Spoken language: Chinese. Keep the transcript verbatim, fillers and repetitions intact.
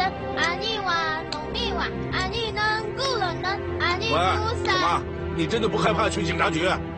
成阿尼瓦农米瓦阿尼能古伦能阿尼喂， 乌萨。 妈，你真的不害怕去警察局？